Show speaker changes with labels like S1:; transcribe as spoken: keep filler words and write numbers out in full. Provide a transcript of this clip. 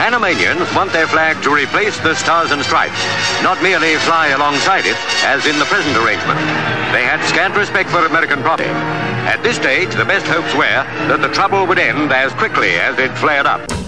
S1: Panamanians want their flag to replace the Stars and Stripes, not merely fly alongside it, as in the present arrangement. They had scant respect for American property. At this stage, the best hopes were that the trouble would end as quickly as it flared up.